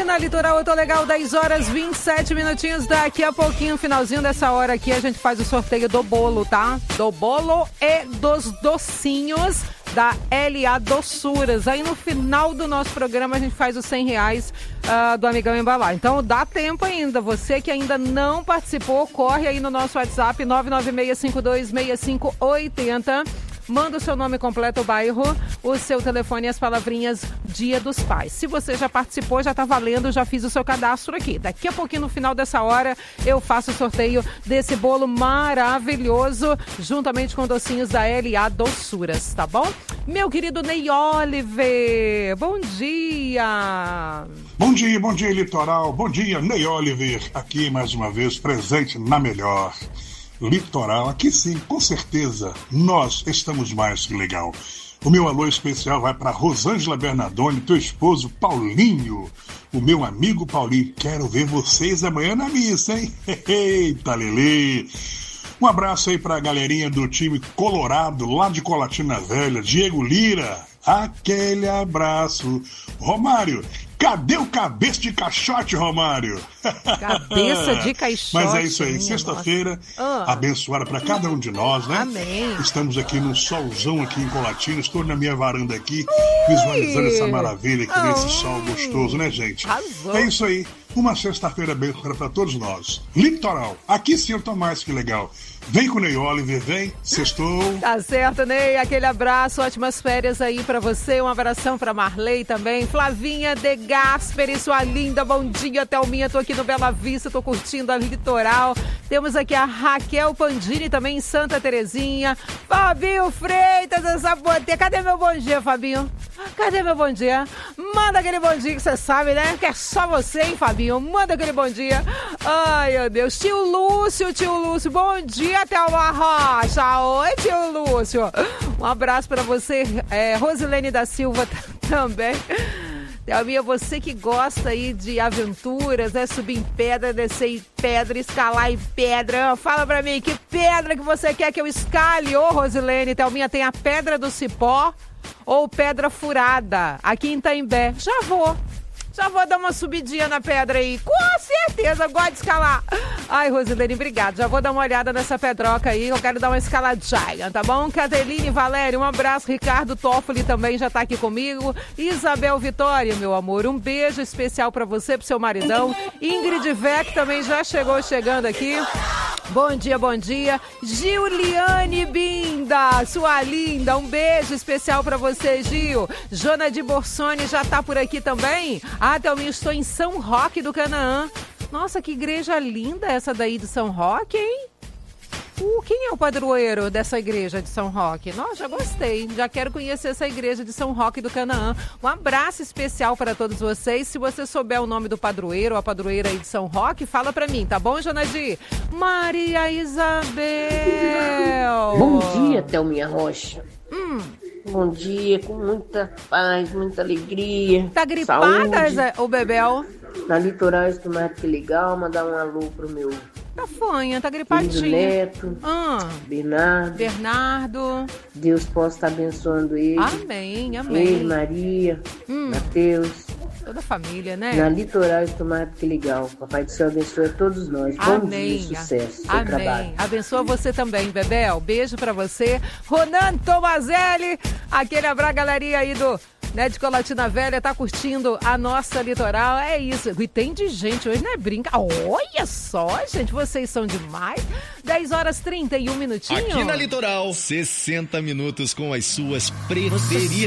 na Litoral eu tô legal, 10 horas 27 minutinhos. Daqui a pouquinho, finalzinho dessa hora aqui, a gente faz o sorteio do bolo, tá? Do bolo e dos docinhos da LA Doçuras. Aí no final do nosso programa a gente faz os R$100 do Amigão Embalar. Então dá tempo ainda. Você que ainda não participou, corre aí no nosso WhatsApp 996526580. Manda o seu nome completo, o bairro, o seu telefone e as palavrinhas Dia dos Pais. Se você já participou, já tá valendo, já fiz o seu cadastro aqui. Daqui a pouquinho, no final dessa hora, eu faço o sorteio desse bolo maravilhoso, juntamente com docinhos da LA Doçuras, tá bom? Meu querido Ney Oliver, bom dia! Bom dia, Litoral. Bom dia, Ney Oliver, aqui mais uma vez, presente na melhor. Litoral, aqui sim, com certeza, nós estamos mais que legal. O meu alô especial vai para Rosângela Bernardoni, teu esposo Paulinho, o meu amigo Paulinho. Quero ver vocês amanhã na missa, hein? Eita, Lelê! Um abraço aí para a galerinha do time Colorado, lá de Colatina Velha, Diego Lira, aquele abraço. Romário, cadê o cabeça de caixote, Romário? Cabeça de caixote. Mas é isso aí, sexta-feira abençoada para cada um de nós, né? Amém. Estamos aqui no solzão aqui em Colatina, estou na minha varanda aqui, visualizando essa maravilha aqui nesse sol gostoso, né, gente? Arrasou. É isso aí, uma sexta-feira abençoada para todos nós. Litoral, aqui sim eu tô mais que legal. Vem com o Ney Oliver, vem, sextou. Tá certo, Ney, aquele abraço, ótimas férias aí pra você, um abração pra Marley também, Flavinha de Gasperi, sua linda, bom dia, Thelminha, tô aqui no Bela Vista, tô curtindo a Litoral, temos aqui a Raquel Pandini também em Santa Terezinha, Fabinho Freitas, essa boteia, cadê meu bom dia, Fabinho? Cadê meu bom dia? Manda aquele bom dia que você sabe, né? Que é só você, hein, Fabinho? Manda aquele bom dia. Ai, meu Deus. Tio Lúcio, bom dia, Thelma Rocha. Oi, tio Lúcio. Um abraço pra você, Rosilene da Silva também. Thelminha, você que gosta aí de aventuras, né? Subir em pedra, descer em pedra, escalar em pedra. Fala pra mim, que pedra que você quer que eu escale? Ô, Rosilene, Thelminha, tem a Pedra do Cipó ou Pedra Furada, aqui em Itaimbé. Já vou dar uma subidinha na pedra aí, com certeza, gosto de escalar. Ai, Rosilene, obrigado, já vou dar uma olhada nessa pedroca aí, eu quero dar uma escaladinha, tá bom? Cateline, Valéria, um abraço, Ricardo Toffoli também já tá aqui comigo, Isabel Vitória, meu amor, um beijo especial pra você, pro seu maridão, Ingrid Vec também já chegando aqui. Bom dia. Giuliane Binda, sua linda, um beijo especial pra você, Gil. Jona de Borsoni já tá por aqui também. Ah, Thelminha, estou em São Roque do Canaã. Nossa, que igreja linda essa daí de São Roque, hein? Quem é o padroeiro dessa igreja de São Roque? Nossa, já gostei, já quero conhecer essa igreja de São Roque do Canaã. Um abraço especial para todos vocês. Se você souber o nome do padroeiro ou a padroeira aí de São Roque, fala para mim, tá bom, Jonadir? Maria Isabel! Bom dia, Thelminha Rocha. Bom dia, com muita paz, muita alegria. Tá gripada, o Bebel? Na Litoral estou mais que legal, mandar um alô pro meu tá fanha, tá gripadinho. Neto, Bernardo. Deus possa estar abençoando ele. Amém. Ele, Maria, Mateus. Toda a família, né? Na Litoral estou mais que legal. Papai do Céu abençoe a todos nós. Bom dia, sucesso. Seu trabalho. Abençoa você também, Bebel. Beijo pra você. Ronan Tomazelli, aquele abraço, galerinha aí de Colatina Velha, tá curtindo a nossa Litoral, é isso, e tem de gente hoje, não é brinca, olha só, gente, vocês são demais, 10 horas 31 minutinhos. Aqui na Litoral, 60 minutos com as suas preferidas.